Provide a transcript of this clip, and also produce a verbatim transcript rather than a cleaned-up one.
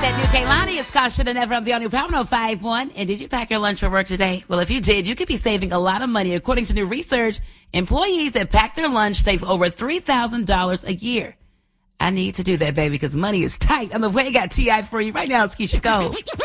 that new Kaylani. It's Kasha and Ever on the all-new Power five one. And did you pack your lunch for work today? Well, if you did, you could be saving a lot of money. According to new research, employees that pack their lunch save over three thousand dollars a year. I need to do that, baby, because money is tight. On the way, got T I for you right now. It's Keisha Cole.